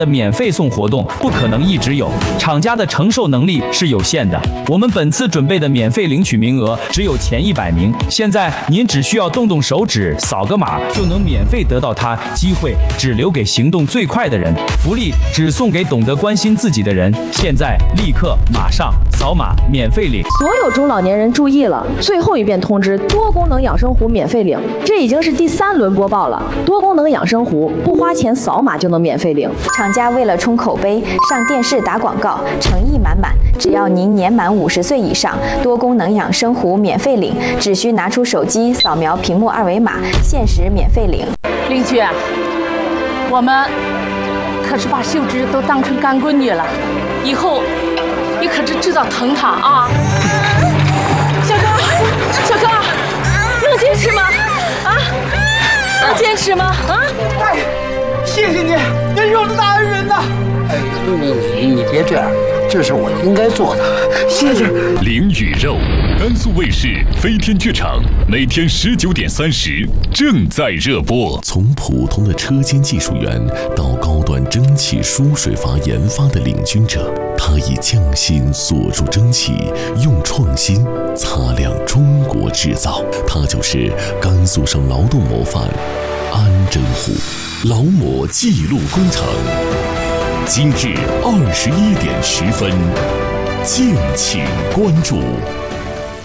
的免费送活动不可能一直有，厂家的承受能力是有限的。我们本次准备的免费领取名额只有前100名，现在您只需要动动手指，扫个码就能免费得到它，机会只留给行动最快的人，福利只送给懂得关心自己的人。现在立刻马上扫码免费领！ 所有中老年人注意了，最后一遍通知，多功能养生壶免费领。这已经是第3轮播报了，多功能养生壶不花钱，扫码就能免费领。 厂家为了冲口碑，上电视打广告，诚意满满。只要您年满50岁以上，多功能养生壶免费领，只需拿出手机扫描屏幕2维码，限时免费领。 邻居，我们可是把秀芝都当成干闺女了，以后你可是知道疼她啊！小哥，能坚持吗？啊，能坚持吗？啊！ 哎，谢谢你，您是我的大恩人呐！ 哎，你别这样，这是我应该做的，谢谢。 灵与肉，甘肃卫视飞天剧场每天19点30正在热播。 从普通的车间技术员到高端蒸汽输水阀研发的领军者，他以匠心锁住蒸汽，用创新擦亮中国制造。他就是甘肃省劳动模范安真虎，劳模记录工程。今日21点10分，敬请关注。